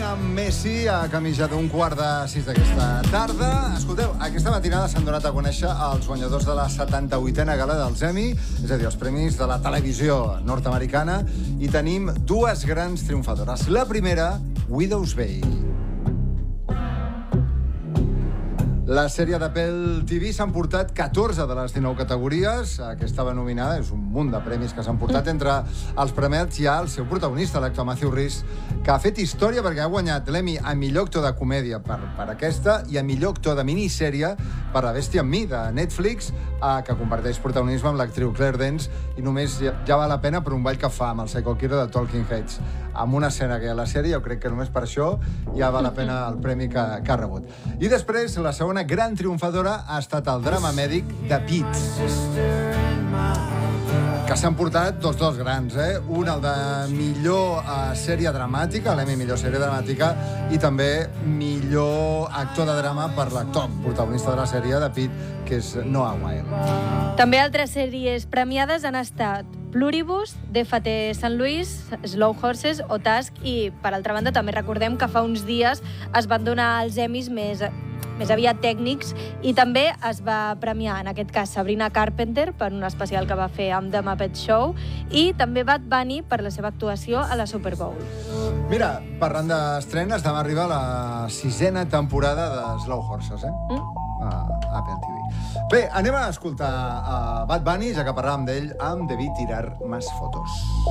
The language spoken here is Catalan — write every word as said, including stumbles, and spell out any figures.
amb Messi a camisa d'un quart de sis d'aquesta tarda. Escolteu, aquesta matinada s'han donat a conèixer els guanyadors de la setanta-vuitena gala dels Emmy, és a dir, els premis de la televisió nord-americana, i tenim dues grans triomfadores. La primera, Widow's Bay. La sèrie d'Apple T V s'han portat catorze de les dinou categories que estava nominada. És un munt de premis que s'han portat. Entre els premiats hi ha el seu protagonista, l'actor Matthew Rhys, que ha fet història perquè ha guanyat l'Emmy a millor actor de comèdia per, per aquesta i a millor actor de minissèrie per La bèstia amb mi, de Netflix, eh, que comparteix protagonisme amb l'actriu Claire Danes, i només ja, ja val la pena per un ball que fa amb el Psycho Killer de Talking Heads. Amb una escena que hi ha a la sèrie, jo crec que només per això ja val la pena el premi que, que ha rebut. I després, la segona gran triomfadora ha estat el drama mèdic de Pitt, que s'han portat tots dos grans, eh? Un, el de millor uh, sèrie dramàtica, l'Emmy millor sèrie dramàtica, i també millor actor de drama per l'actor protagonista de la sèrie de Pitt, que és Noah Wyle. També altres sèries premiades han estat Pluribus, D F T Sant Louis, Slow Horses o Task, i, per altra banda, també recordem que fa uns dies es van donar els Emmys més, més aviat tècnics, i també es va premiar, en aquest cas, Sabrina Carpenter per un especial que va fer amb The Muppet Show, i també Bad Bunny per la seva actuació a la Super Bowl. Mira, parlant d'estrenes, demà arriba la sisena temporada de Slow Horses, eh? Mm? A Apple T V. Bé, anem a escoltar a Bad Bunny, ja que parlàvem d'ell, amb Debí tirar más fotos.